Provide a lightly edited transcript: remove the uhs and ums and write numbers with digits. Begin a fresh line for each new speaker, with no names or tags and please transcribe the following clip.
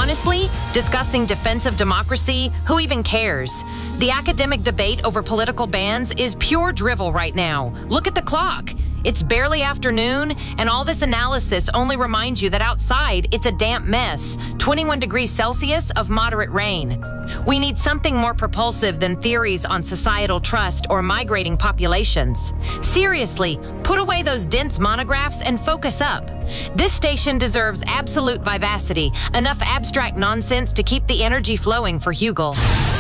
Honestly, discussing defense of democracy, who even cares? The academic debate over political bans is pure drivel right now. Look at the clock. It's barely afternoon, and all this analysis only reminds you that outside it's a damp mess, 21 degrees Celsius of moderate rain. We need something more propulsive than theories on societal trust or migrating populations. Seriously, put away those dense monographs and focus up. This station deserves absolute vivacity, enough abstract nonsense to keep the energy flowing for Hugel.